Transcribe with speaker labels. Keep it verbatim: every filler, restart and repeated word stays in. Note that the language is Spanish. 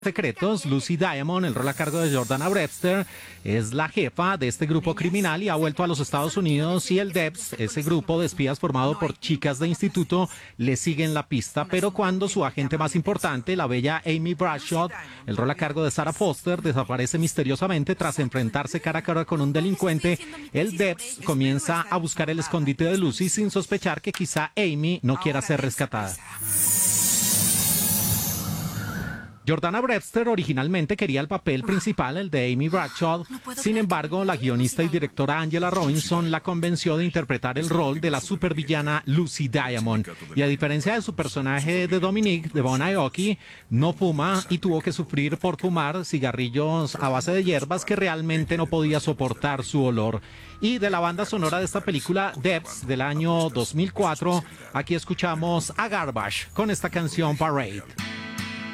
Speaker 1: Secretos. Lucy Diamond, el rol a cargo de Jordana Brewster, es la jefa de este grupo criminal y ha vuelto a los Estados Unidos, y el D E P S, ese grupo de espías formado por chicas de instituto, le sigue en la pista, pero cuando su agente más importante, la bella Amy Bradshaw, el rol a cargo de Sarah Foster, desaparece misteriosamente tras enfrentarse cara a cara con un delincuente, el D E P S comienza a buscar el escondite de Lucy sin sospechar que quizá Amy no quiera ser rescatada. Jordana Brewster originalmente quería el papel principal, el de Amy Bradshaw. Sin embargo, la guionista y directora Angela Robinson la convenció de interpretar el rol de la supervillana Lucy Diamond. Y a diferencia de su personaje de Dominique, de Bon Aoki, no fuma y tuvo que sufrir por fumar cigarrillos a base de hierbas que realmente no podía soportar su olor. Y de la banda sonora de esta película, D E P S, del año dos mil cuatro, aquí escuchamos a Garbage con esta canción Parade.